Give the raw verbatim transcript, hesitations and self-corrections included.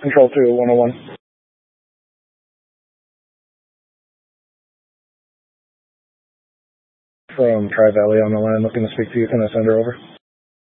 Control two, one oh one. From Tri Valley on the line, looking to speak to you. Can I send her over?